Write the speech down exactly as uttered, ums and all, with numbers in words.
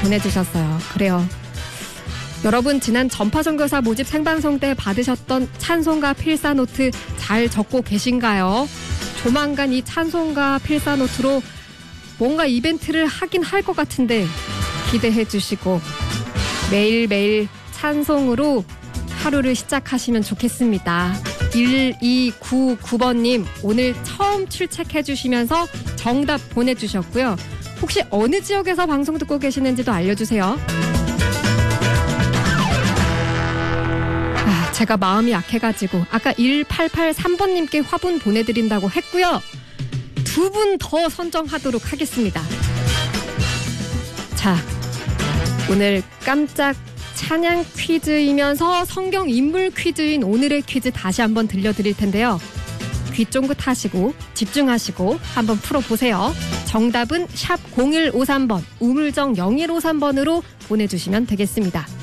보내주셨어요. 그래요. 여러분 지난 전파선교사 모집 생방송 때 받으셨던 찬송가 필사노트 잘 적고 계신가요? 조만간 이 찬송가 필사노트로 뭔가 이벤트를 하긴 할 것 같은데 기대해 주시고 매일매일 찬송으로 하루를 시작하시면 좋겠습니다. 일이구구 번님 오늘 처음 출첵해 주시면서 정답 보내주셨고요. 혹시 어느 지역에서 방송 듣고 계시는지도 알려주세요. 아, 제가 마음이 약해가지고 아까 일팔팔삼 번님께 화분 보내드린다고 했고요. 두 분 더 선정하도록 하겠습니다. 자, 오늘 깜짝 찬양 퀴즈이면서 성경 인물 퀴즈인 오늘의 퀴즈 다시 한번 들려드릴 텐데요. 귀 쫑긋 하시고 집중하시고 한번 풀어보세요. 정답은 샵 공일오삼 번 우물정 영일오삼 번으로 보내주시면 되겠습니다.